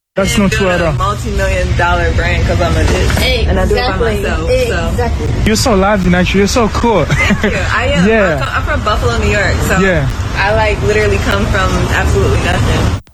That's not true at all. Multi-million-dollar brand because I'm a bitch. And I do it by myself. Exactly. You're so lively, naturally. You're so cool. Thank you. I am. Yeah. I'm from Buffalo, New York. So Yeah. I literally come from absolutely nothing.